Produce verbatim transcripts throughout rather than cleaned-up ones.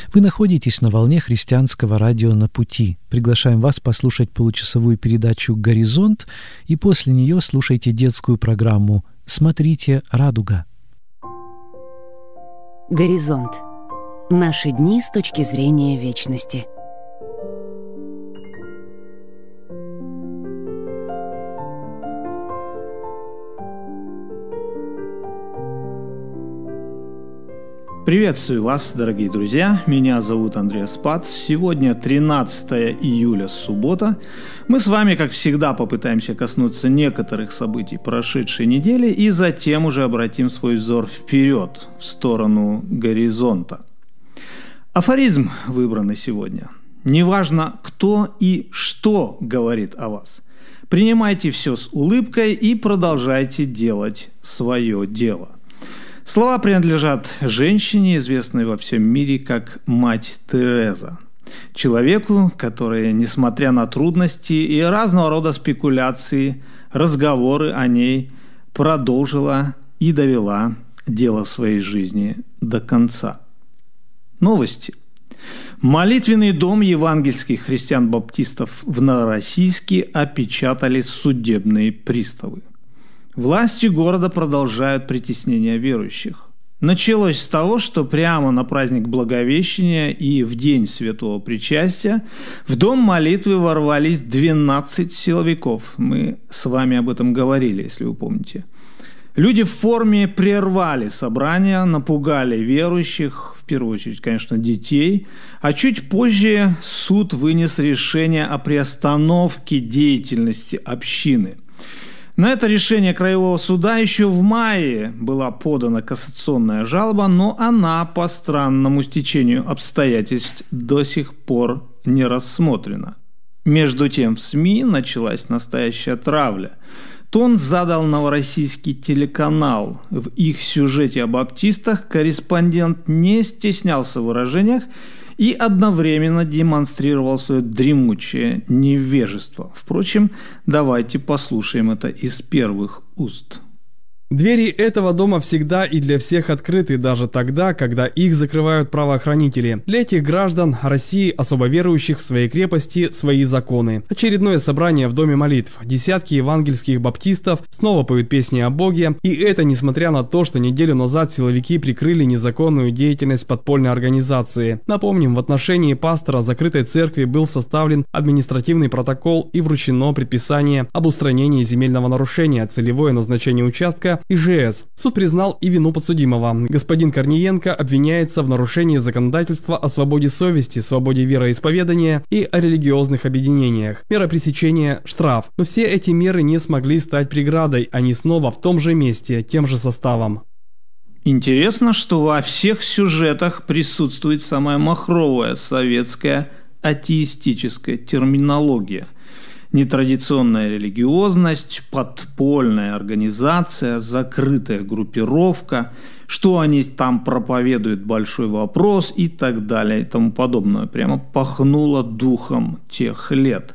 Вы находитесь на волне христианского радио «На пути». Приглашаем вас послушать получасовую передачу «Горизонт» и после нее слушайте детскую программу «Смотрите, радуга». Горизонт. Наши дни с точки зрения вечности. Приветствую вас, дорогие друзья. Меня зовут Андреас Пац. Сегодня тринадцатое июля, суббота. Мы с вами, как всегда, попытаемся коснуться некоторых событий прошедшей недели и затем уже обратим свой взор вперед, в сторону горизонта. Афоризм выбранный сегодня. Неважно, кто и что говорит о вас. Принимайте все с улыбкой и продолжайте делать свое дело. Слова принадлежат женщине, известной во всем мире как Мать Тереза. Человеку, который, несмотря на трудности и разного рода спекуляции, разговоры о ней, продолжила и довела дело своей жизни до конца. Новости. Молитвенный дом евангельских христиан-баптистов в Новороссийске опечатали судебные приставы. Власти города продолжают притеснение верующих. Началось с того, что прямо на праздник Благовещения и в день Святого Причастия в дом молитвы ворвались двенадцать силовиков. Мы с вами об этом говорили, если вы помните. Люди в форме прервали собрание, напугали верующих, в первую очередь, конечно, детей, а чуть позже суд вынес решение о приостановке деятельности общины. На это решение Краевого суда еще в мае была подана кассационная жалоба, но она по странному стечению обстоятельств до сих пор не рассмотрена. Между тем в СМИ началась настоящая травля. Тон задал Новороссийский телеканал. В их сюжете о баптистах корреспондент не стеснялся в выражениях и одновременно демонстрировал свое дремучее невежество. Впрочем, давайте послушаем это из первых уст. Двери этого дома всегда и для всех открыты, даже тогда, когда их закрывают правоохранители. Для этих граждан России, особо верующих в своей крепости, свои законы. Очередное собрание в Доме молитв. Десятки евангельских баптистов снова поют песни о Боге. И это несмотря на то, что неделю назад силовики прикрыли незаконную деятельность подпольной организации. Напомним, в отношении пастора закрытой церкви был составлен административный протокол и вручено предписание об устранении земельного нарушения, целевое назначение участка ИЖС. Суд признал и вину подсудимого. Господин Корниенко обвиняется в нарушении законодательства о свободе совести, свободе вероисповедания и о религиозных объединениях. Мера пресечения – штраф. Но все эти меры не смогли стать преградой, они снова в том же месте, тем же составом. Интересно, что во всех сюжетах присутствует самая махровая советская атеистическая терминология. Нетрадиционная религиозность, подпольная организация, закрытая группировка, что они там проповедуют, большой вопрос и так далее и тому подобное. Прямо пахнуло духом тех лет.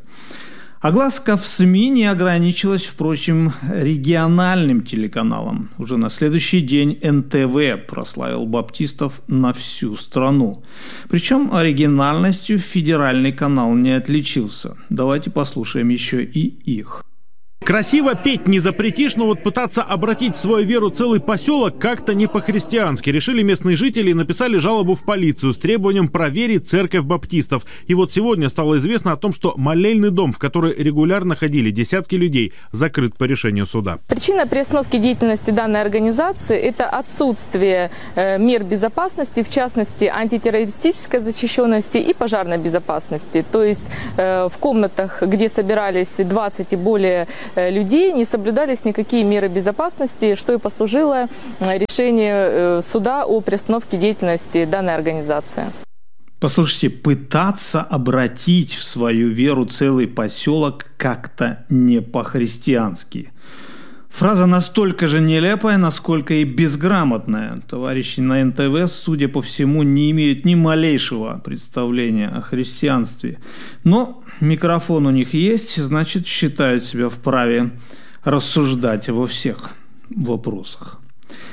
Огласка в СМИ не ограничилась, впрочем, региональным телеканалом. Уже на следующий день эн тэ вэ прославил баптистов на всю страну. Причем оригинальностью федеральный канал не отличился. Давайте послушаем еще и их. Красиво петь не запретишь, но вот пытаться обратить в свою веру целый поселок как-то не по-христиански. Решили местные жители и написали жалобу в полицию с требованием проверить церковь баптистов. И вот сегодня стало известно о том, что молельный дом, в который регулярно ходили десятки людей, закрыт по решению суда. Причина приостановки деятельности данной организации – это отсутствие э, мер безопасности, в частности антитеррористической защищенности и пожарной безопасности. То есть э, в комнатах, где собирались двадцать и более людей, не соблюдались никакие меры безопасности, что и послужило решению суда о приостановке деятельности данной организации. Послушайте, пытаться обратить в свою веру целый поселок как-то не по-христиански. Фраза настолько же нелепая, насколько и безграмотная. Товарищи на эн тэ вэ, судя по всему, не имеют ни малейшего представления о христианстве. Но микрофон у них есть, значит, считают себя вправе рассуждать во всех вопросах.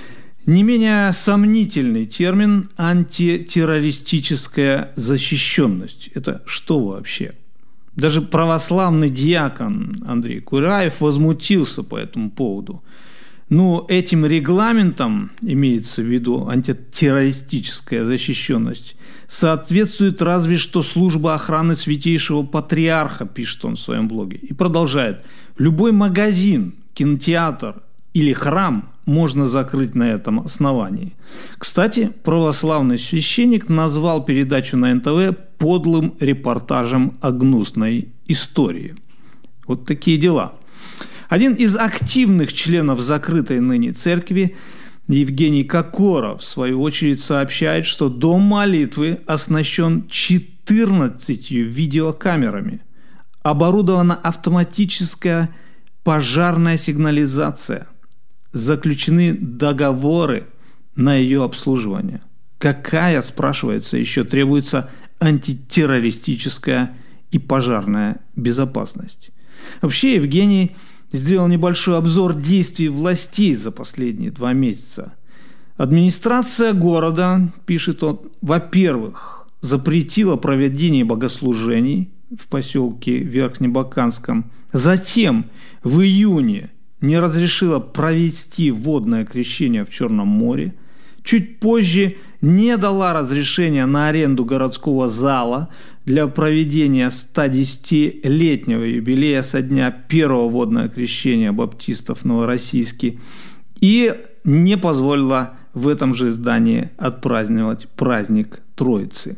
Не менее сомнительный термин «антитеррористическая защищенность». Это что вообще? Даже православный диакон Андрей Кураев возмутился по этому поводу. Ну, этим регламентом, имеется в виду антитеррористическая защищенность, соответствует разве что служба охраны Святейшего Патриарха, пишет он в своем блоге. И продолжает. Любой магазин, кинотеатр или храм можно закрыть на этом основании. Кстати, православный священник назвал передачу на эн тэ вэ подлым репортажем о гнусной истории. Вот такие дела. Один из активных членов закрытой ныне церкви, Евгений Кокоров, в свою очередь сообщает, что дом молитвы оснащен четырнадцатью видеокамерами, оборудована автоматическая пожарная сигнализация, заключены договоры на ее обслуживание. Какая, спрашивается, еще требуется антитеррористическая и пожарная безопасность? Вообще, Евгений сделал небольшой обзор действий властей за последние два месяца. Администрация города, пишет он, во-первых, запретила проведение богослужений в поселке Верхнебаканском. Затем в июне не разрешила провести водное крещение в Черном море. Чуть позже не дала разрешения на аренду городского зала для проведения стодесятилетнего юбилея со дня первого водного крещения баптистов в Новороссийске и не позволила в этом же здании отпраздновать праздник Троицы.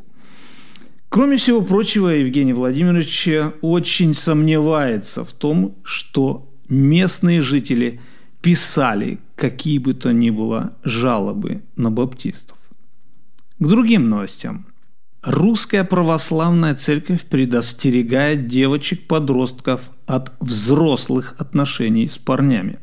Кроме всего прочего, Евгений Владимирович очень сомневается в том, что местные жители писали какие бы то ни было жалобы на баптистов. К другим новостям. Русская православная церковь предостерегает девочек-подростков от взрослых отношений с парнями.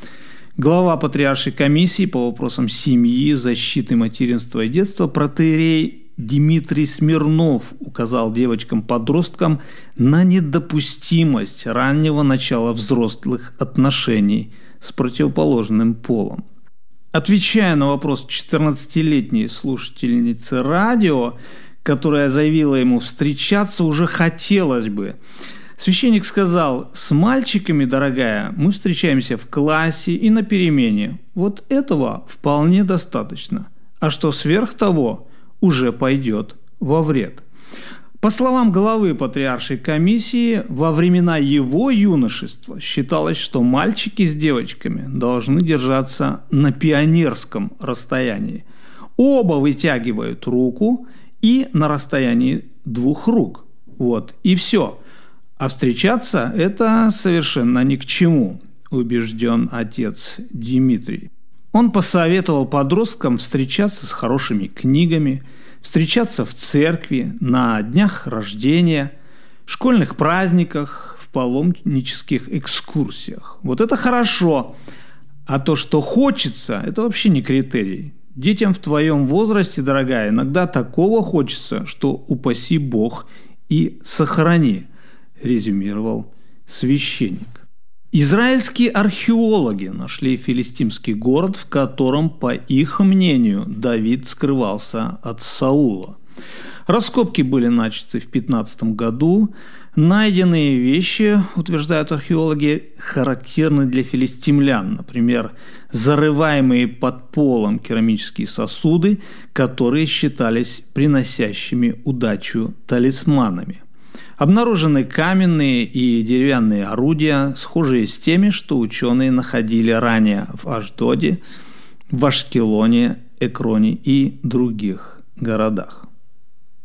Глава Патриаршей комиссии по вопросам семьи, защиты материнства и детства протоиерей Дмитрий Смирнов указал девочкам-подросткам на недопустимость раннего начала взрослых отношений с противоположным полом. Отвечая на вопрос четырнадцатилетней слушательницы радио, которая заявила ему встречаться уже хотелось бы, священник сказал: «С мальчиками, дорогая, мы встречаемся в классе и на перемене. Вот этого вполне достаточно. А что сверх того, уже пойдет во вред». По словам главы Патриаршей комиссии, во времена его юношества считалось, что мальчики с девочками должны держаться на пионерском расстоянии. Оба вытягивают руку и на расстоянии двух рук. Вот, и все. А встречаться – это совершенно ни к чему, убежден отец Дмитрий. Он посоветовал подросткам встречаться с хорошими книгами, встречаться в церкви, на днях рождения, школьных праздниках, в паломнических экскурсиях. Вот это хорошо. А то, что хочется, это вообще не критерий. Детям в твоем возрасте, дорогая, иногда такого хочется, что упаси Бог и сохрани, резюмировал священник. Израильские археологи нашли филистимский город, в котором, по их мнению, Давид скрывался от Саула. Раскопки были начаты в пятнадцатом году. Найденные вещи, утверждают археологи, характерны для филистимлян. Например, зарываемые под полом керамические сосуды, которые считались приносящими удачу талисманами. Обнаружены каменные и деревянные орудия, схожие с теми, что ученые находили ранее в Ашдоде, в Ашкелоне, Экроне и других городах.